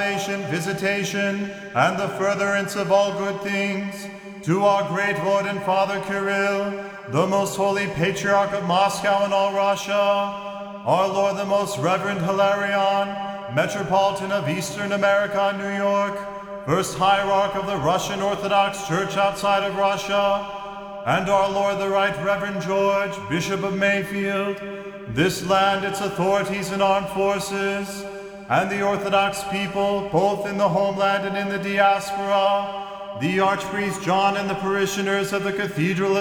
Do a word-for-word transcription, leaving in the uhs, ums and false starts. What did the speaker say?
visitation, and the furtherance of all good things, to our great Lord and Father Kirill, the most holy Patriarch of Moscow and all Russia, our Lord the most Reverend Hilarion, Metropolitan of Eastern America and New York, First Hierarch of the Russian Orthodox Church outside of Russia, and our Lord the Right Reverend George, Bishop of Mayfield, this land, its authorities and armed forces, and the Orthodox people, both in the homeland and in the diaspora, the Archpriest John and the parishioners of the Cathedral of